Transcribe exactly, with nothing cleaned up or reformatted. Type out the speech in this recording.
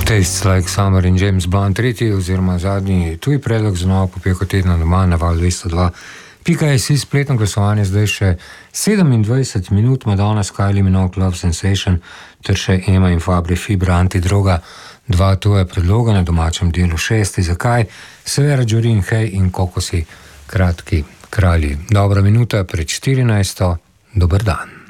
Tastes Like Summer in James Blunt, tretji oziroma zadnji tuj predlog za novo popevko tedna doma na val dvesto dva. Pika je si spletno glasovanje, zdaj še sedemindvajset minut, Madonna, Kylie Minogue, Love Sensation, ter še Ema in Fabri Fibra, Antidroga, dva tuja predloga na domačem delu šesti. Zakaj? Severa Džurin, Hej in Kokosi, Kratki kralji. Dobra minuta pred štirinajsto, dober dan.